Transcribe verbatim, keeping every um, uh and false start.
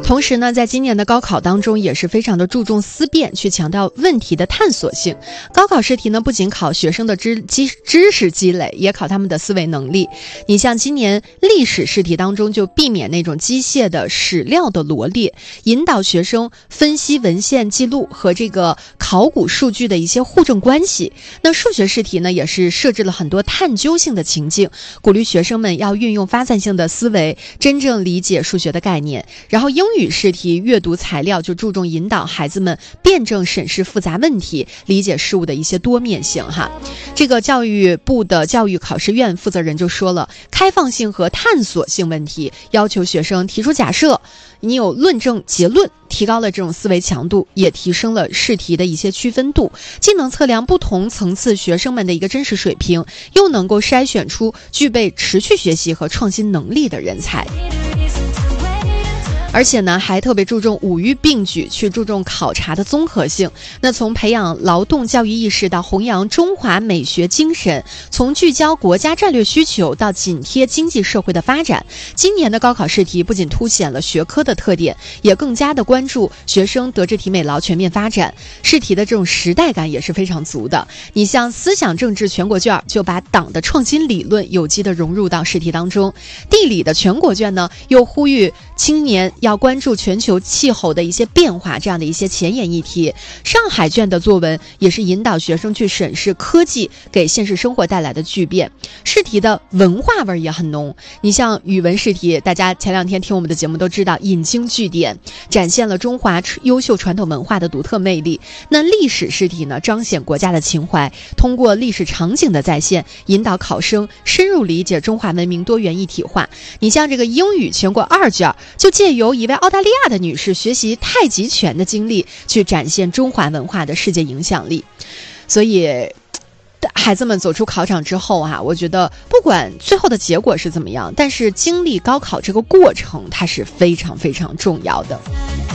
同时呢，在今年的高考当中也是非常的注重思辨，去强调问题的探索性。高考试题呢，不仅考学生的知知知识积累，也考他们的思维能力。你像今年历史试题当中，就避免那种机械的史料的罗列，引导学生分析文献记录和这个考古数据的一些互证关系。那数学试题呢，也是设置了很多探究性的情境，鼓励学生们要运用发散性的思维，真正理解数学的概念。然后英语试题阅读材料就注重引导孩子们辩证审视复杂问题，理解事物的一些多面性哈。这个教育部的教育考试院负责人就说了，开放性和探索性问题要求学生提出假设，你有论证结论，提高了这种思维强度，也提升了试题的一些区分度，既能测量不同层次学生们的一个真实水平，又能够筛选出具备持续学习和创新能力的人才。而且呢，还特别注重五育并举，去注重考察的综合性。那从培养劳动教育意识到弘扬中华美学精神，从聚焦国家战略需求到紧贴经济社会的发展，今年的高考试题不仅凸显了学科的特点，也更加的关注学生德智体美劳全面发展。试题的这种时代感也是非常足的。你像思想政治全国卷就把党的创新理论有机的融入到试题当中，地理的全国卷呢又呼吁青年要关注全球气候的一些变化，这样的一些前沿议题。上海卷的作文也是引导学生去审视科技给现实生活带来的巨变。试题的文化味也很浓，你像语文试题，大家前两天听我们的节目都知道，引经据典，展现了中华优秀传统文化的独特魅力。那历史试题呢，彰显国家的情怀，通过历史场景的再现，引导考生深入理解中华文明多元一体化。你像这个英语全国二卷，就借由一位澳大利亚的女士学习太极拳的经历，去展现中华文化的世界影响力。所以孩子们走出考场之后啊，我觉得不管最后的结果是怎么样，但是经历高考这个过程它是非常非常重要的。